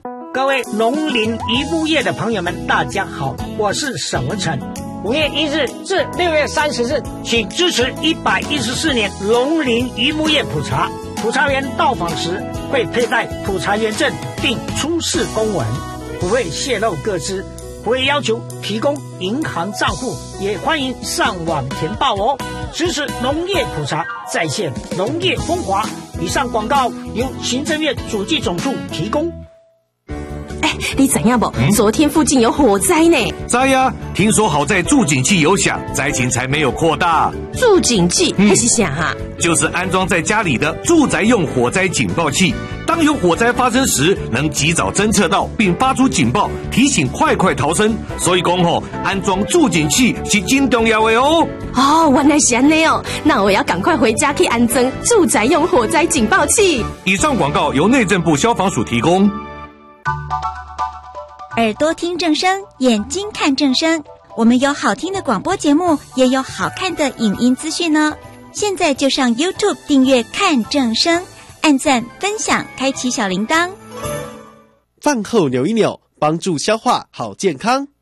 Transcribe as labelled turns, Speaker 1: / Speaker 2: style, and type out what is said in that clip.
Speaker 1: 各位农林渔牧业的朋友们，大家好，我是沈文成。5月1日至6月30日，请支持114年农林渔牧业普查。普查员到访时会佩戴普查员证，并出示公文，不会泄露个资，不会要求提供银行账户，也欢迎上网填报哦。支持农业普查，再现农业风华。以上广告由行政院主计总处提供。
Speaker 2: 你知影不？昨天附近有火灾呢。
Speaker 3: 知呀，听说好在助警器有响，灾情才没有扩大。
Speaker 2: 助警器那是啥啊？
Speaker 3: 就是安装在家里的住宅用火灾警报器，当有火灾发生时，能及早侦测到并发出警报，提醒快逃生。所以讲安装助警器是真重要的哦。
Speaker 2: 原来是这样哦，那我要赶快回家去安装住宅用火灾警报器。
Speaker 3: 以上广告由内政部消防署提供。
Speaker 4: 耳朵听正声，眼睛看正声。我们有好听的广播节目，也有好看的影音资讯呢。现在就上 YouTube 订阅看正声，按赞分享，开启小铃铛。
Speaker 5: 饭后扭一扭，帮助消化好健康。